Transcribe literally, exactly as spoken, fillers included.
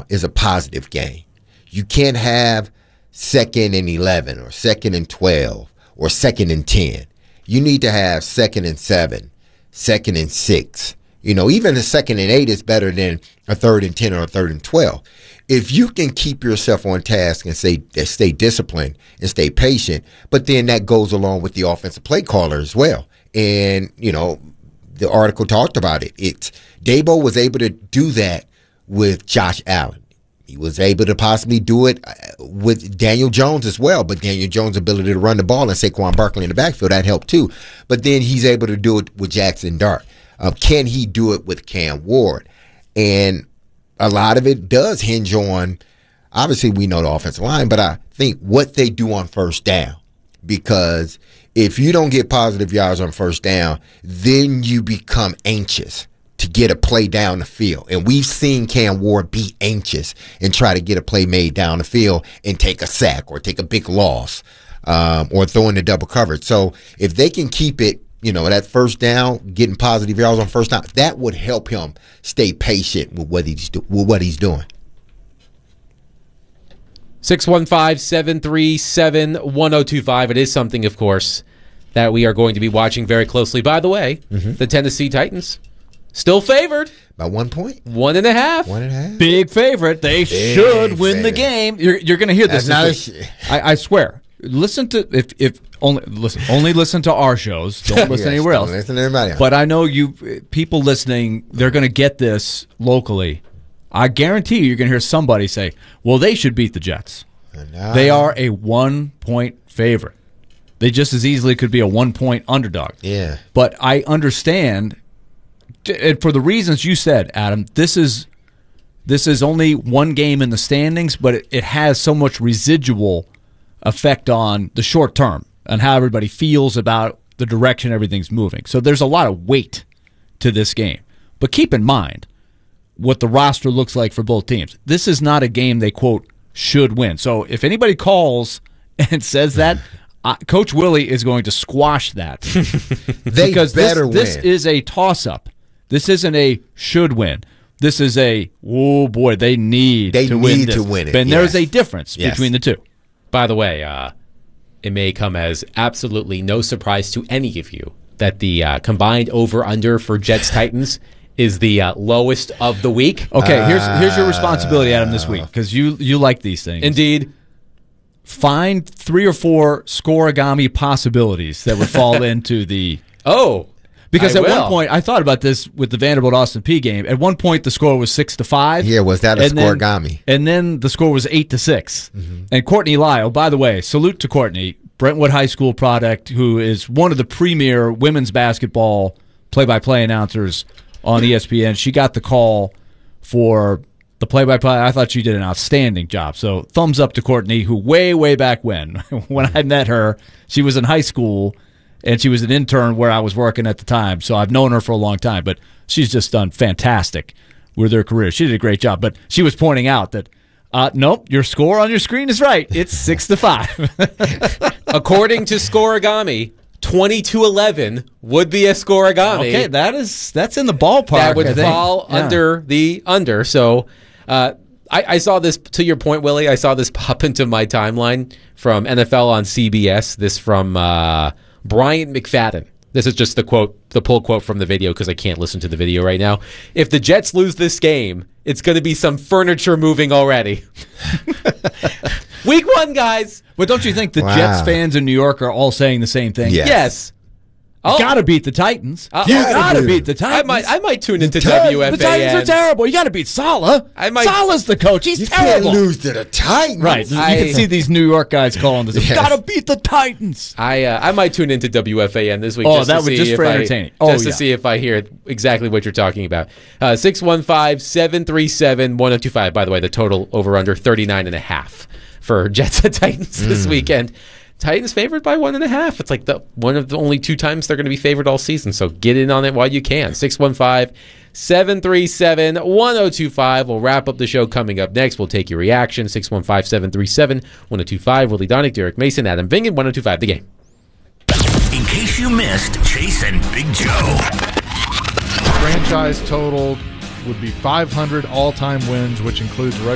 is a positive game. You can't have second and eleven or second and twelve or second and ten. You need to have second and seven, second and six. You know, even a second and eight is better than a third and ten or a third and twelve. If you can keep yourself on task and stay, stay disciplined and stay patient, but then that goes along with the offensive play caller as well. And, you know, the article talked about it. It's Dabo was able to do that with Josh Allen. He was able to possibly do it with Daniel Jones as well, but Daniel Jones' ability to run the ball and Saquon Barkley in the backfield, that helped too. But then he's able to do it with Jackson Dart. Uh, can he do it with Cam Ward? And a lot of it does hinge on, obviously we know the offensive line, but I think what they do on first down. Because if you don't get positive yards on first down, then you become anxious to get a play down the field. And we've seen Cam Ward be anxious and try to get a play made down the field and take a sack or take a big loss um, or throw into double coverage. So if they can keep it, you know, that first down, getting positive yards on first down, that would help him stay patient with what he's, do- with what he's doing. six one five, seven three seven, one oh two five. It is something, of course, that we are going to be watching very closely. By the way, mm-hmm. the Tennessee Titans still favored. By one point? One and a half. One and a half. Big favorite. They Big should win favorite. the game. You're, you're going to hear this. That's not a sh- I, I swear. Listen to if if only listen only listen to our shows. Don't listen yes, anywhere else. Listen to everybody else. But I know you people listening. They're going to get this locally. I guarantee you, you're going to hear somebody say, "Well, they should beat the Jets. No. They are a one point favorite. They just as easily could be a one point underdog." Yeah. But I understand, and for the reasons you said, Adam, this is this is only one game in the standings, but it, it has so much residual effect on the short term and how everybody feels about the direction everything's moving. So there's a lot of weight to this game. But keep in mind what the roster looks like for both teams. This is not a game they, quote, should win. So if anybody calls and says that, uh, Coach Willie is going to squash that. They because better this, win. This is a toss-up. This isn't a should win. This is a, oh, boy, they need they to need win this. to win it. And yes. there's a difference yes. between the two. By the way, uh, it may come as absolutely no surprise to any of you that the uh, combined over-under for Jets-Titans is the uh, lowest of the week. Okay, here's here's your responsibility, Adam, this week, because you, you like these things. Indeed. Find three or four scoregami possibilities that would fall into the... Oh, Because I at will. one point, I thought about this with the Vanderbilt-Austin Peay game. At one point, the score was six to five. Yeah, was that a and then- scoregami? And then the score was eight to six. Mm-hmm. And Courtney Lyle, by the way, salute to Courtney, Brentwood High School product, who is one of the premier women's basketball play-by-play announcers on E S P N. She got the call for the play-by-play. I thought she did an outstanding job. So thumbs up to Courtney, who way, way back when, when I met her, she was in high school, and she was an intern where I was working at the time. So I've known her for a long time, but she's just done fantastic with her career. She did a great job. But she was pointing out that, uh, nope, your score on your screen is right. It's six to five. According to Scoregami, twenty-two eleven would be a Scoregami. Okay, that is that's in the ballpark. That would I think. fall Yeah. under the under. So uh, I, I saw this, to your point, Willie, I saw this pop into my timeline from N F L on C B S. This from uh, Bryant McFadden. This is just the quote, the pull quote from the video because I can't listen to the video right now. If the Jets lose this game, it's going to be some furniture moving already. Week one, guys. But don't you think the Wow. Jets fans in New York are all saying the same thing? Yes. Yes. You Oh. gotta beat the Titans. Uh, you oh, gotta dude. beat the Titans. I might, I might tune into The W F A N. The Titans are terrible. You gotta beat Saleh. I might- Saleh's the coach. He's You terrible. can't lose to the Titans. Right. I- you can see these New York guys calling this. Yes. You gotta beat the Titans. I uh, I might tune into W F A N this week. Oh, just that to would see just if for I- entertaining. Just Oh, to yeah. see if I hear exactly what you're talking about. Uh, six one five, seven three seven, one oh two five. By the way, the total over under thirty-nine and a half for Jets and Titans this Mm. weekend. Titans favored by one and a half. It's like the one of the only two times they're going to be favored all season. So get in on it while you can. six one five, seven three seven, one oh two five. We'll wrap up the show coming up next. We'll take your reaction. six one five, seven three seven, one oh two five. Willie Donick, Derek Mason, Adam Vingan, one oh two five. The Game. In case you missed Chase and Big Joe. Franchise total would be five hundred all-time wins, which includes regular